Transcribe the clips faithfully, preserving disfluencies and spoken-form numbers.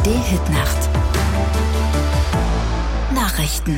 D-Hit-Nacht. Nachrichten.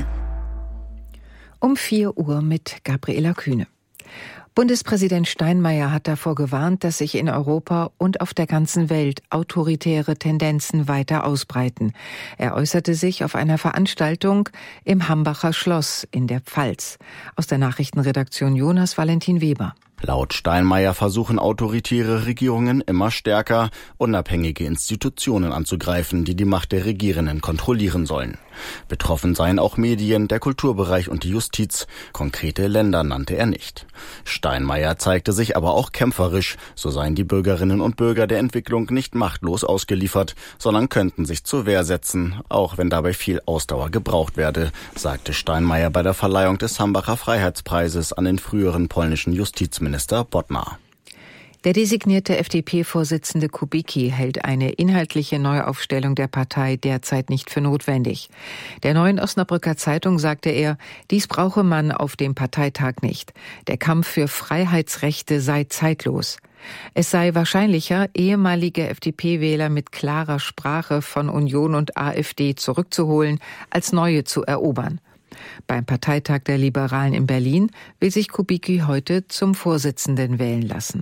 Um vier Uhr mit Gabriela Kühne. Bundespräsident Steinmeier hat davor gewarnt, dass sich in Europa und auf der ganzen Welt autoritäre Tendenzen weiter ausbreiten. Er äußerte sich auf einer Veranstaltung im Hambacher Schloss in der Pfalz. Aus der Nachrichtenredaktion Jonas Valentin Weber. Laut Steinmeier versuchen autoritäre Regierungen immer stärker, unabhängige Institutionen anzugreifen, die die Macht der Regierenden kontrollieren sollen. Betroffen seien auch Medien, der Kulturbereich und die Justiz. Konkrete Länder nannte er nicht. Steinmeier zeigte sich aber auch kämpferisch. So seien die Bürgerinnen und Bürger der Entwicklung nicht machtlos ausgeliefert, sondern könnten sich zur Wehr setzen, auch wenn dabei viel Ausdauer gebraucht werde, sagte Steinmeier bei der Verleihung des Hambacher Freiheitspreises an den früheren polnischen Justizminister Minister Bodnar. Der designierte F D P-Vorsitzende Kubicki hält eine inhaltliche Neuaufstellung der Partei derzeit nicht für notwendig. Der Neuen Osnabrücker Zeitung sagte er, dies brauche man auf dem Parteitag nicht. Der Kampf für Freiheitsrechte sei zeitlos. Es sei wahrscheinlicher, ehemalige F D P-Wähler mit klarer Sprache von Union und AfD zurückzuholen, als neue zu erobern. Beim Parteitag der Liberalen in Berlin will sich Kubicki heute zum Vorsitzenden wählen lassen.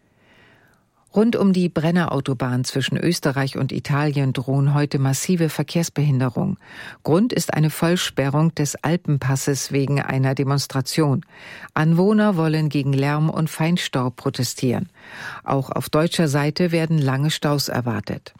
Rund um die Brennerautobahn zwischen Österreich und Italien drohen heute massive Verkehrsbehinderungen. Grund ist eine Vollsperrung des Alpenpasses wegen einer Demonstration. Anwohner wollen gegen Lärm und Feinstaub protestieren. Auch auf deutscher Seite werden lange Staus erwartet.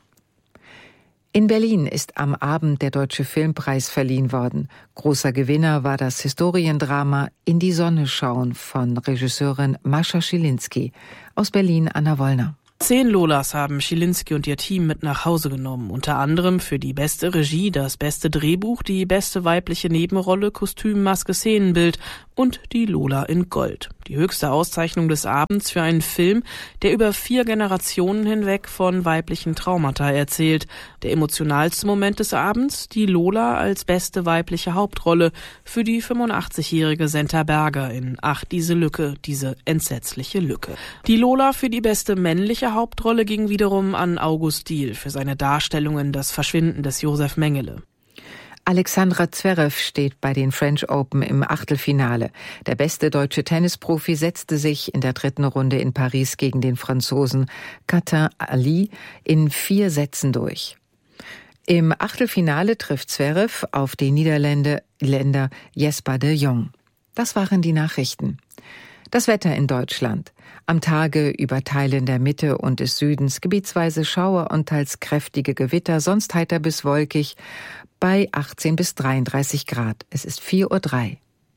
In Berlin ist am Abend der Deutsche Filmpreis verliehen worden. Großer Gewinner war das Historiendrama In die Sonne schauen von Regisseurin Mascha Schilinski. Aus Berlin Anna Wollner. Zehn Lolas haben Schilinski und ihr Team mit nach Hause genommen. Unter anderem für die beste Regie, das beste Drehbuch, die beste weibliche Nebenrolle, Kostüm, Maske, Szenenbild und die Lola in Gold. Die höchste Auszeichnung des Abends für einen Film, der über vier Generationen hinweg von weiblichen Traumata erzählt. Der emotionalste Moment des Abends, die Lola als beste weibliche Hauptrolle für die fünfundachtzigjährige Senta Berger in Ach, diese Lücke, diese entsetzliche Lücke. Die Lola für die beste männliche Hauptrolle ging wiederum an August Diehl für seine Darstellung in Das Verschwinden des Josef Mengele. Alexandra Zverev steht bei den French Open im Achtelfinale. Der beste deutsche Tennisprofi setzte sich in der dritten Runde in Paris gegen den Franzosen Qatar Ali in vier Sätzen durch. Im Achtelfinale trifft Zverev auf den Niederländer Jesper de Jong. Das waren die Nachrichten. Das Wetter in Deutschland. Am Tage über Teilen der Mitte und des Südens gebietsweise Schauer und teils kräftige Gewitter, sonst heiter bis wolkig bei achtzehn bis dreiunddreißig Grad. Es ist vier Uhr drei.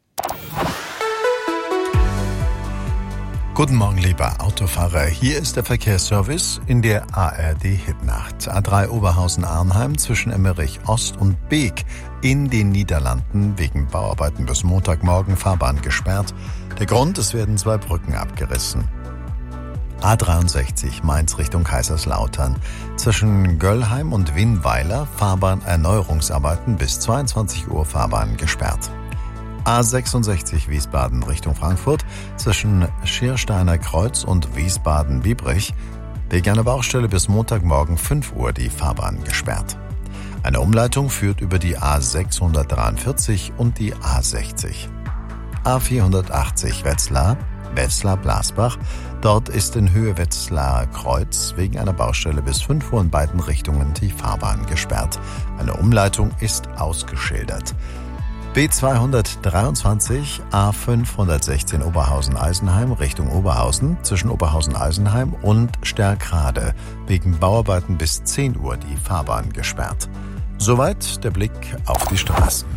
Guten Morgen, lieber Autofahrer. Hier ist der Verkehrsservice in der A R D-Hitnacht. A drei Oberhausen-Arnheim zwischen Emmerich Ost und Beek in den Niederlanden wegen Bauarbeiten bis Montagmorgen Fahrbahn gesperrt. Der Grund, es werden zwei Brücken abgerissen. A dreiundsechzig Mainz Richtung Kaiserslautern. Zwischen Göllheim und Winnweiler Fahrbahnerneuerungsarbeiten bis zweiundzwanzig Uhr Fahrbahn gesperrt. A sechsundsechzig Wiesbaden Richtung Frankfurt zwischen Schiersteiner Kreuz und Wiesbaden-Biebrich wegen einer Baustelle bis Montagmorgen fünf Uhr die Fahrbahn gesperrt. Eine Umleitung führt über die A sechshundertdreiundvierzig und die A sechzig. A vierhundertachtzig Wetzlar, Wetzlar-Blasbach. Dort ist in Höhe Wetzlar Kreuz wegen einer Baustelle bis fünf Uhr in beiden Richtungen die Fahrbahn gesperrt. Eine Umleitung ist ausgeschildert. B zweihundertdreiundzwanzig A fünfhundertsechzehn Oberhausen-Eisenheim Richtung Oberhausen zwischen Oberhausen-Eisenheim und Sterkrade wegen Bauarbeiten bis zehn Uhr die Fahrbahn gesperrt. Soweit der Blick auf die Straßen.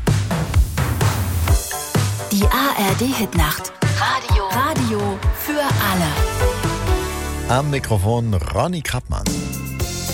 Die A R D-Hitnacht. Radio. Radio für alle. Am Mikrofon Ronny Krappmann.